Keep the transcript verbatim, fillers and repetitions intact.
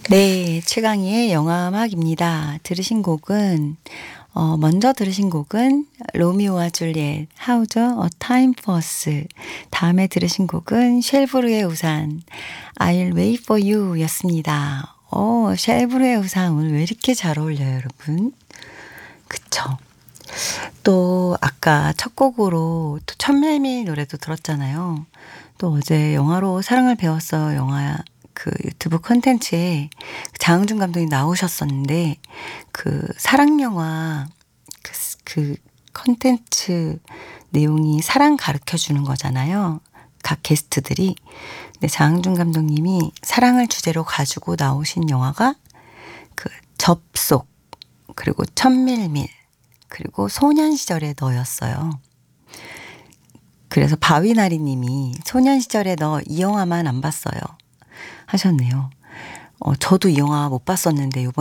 네. 최강희의 영화음악입니다. 들으신 곡은 어 먼저 들으신 곡은 로미오와 줄리엣 하우죠? A Time for Us. 다음에 들으신 곡은 쉘브르의 우산 I'll wait for you 였습니다. 어 쉘브르의 우산 오늘 왜 이렇게 잘 어울려요 여러분. 그쵸. 또 아까 첫 곡으로 또 천밀밀 노래도 들었잖아요. 또 어제 영화로 사랑을 배웠어 영화 그 유튜브 콘텐츠에 장항준 감독이 나오셨었는데 그 사랑 영화 그 스 그 콘텐츠 내용이 사랑 가르쳐 주는 거잖아요, 각 게스트들이. 근데 장항준 감독님이 사랑을 주제로 가지고 나오신 영화가 그 접속 그리고 천밀밀 그리고 소년 시절의 너였어요. 그래서 바위나리 님이 소년 시절의 너 이 영화만 안 봤어요 하셨네요. 어 저도 이 영화 못 봤었는데 요번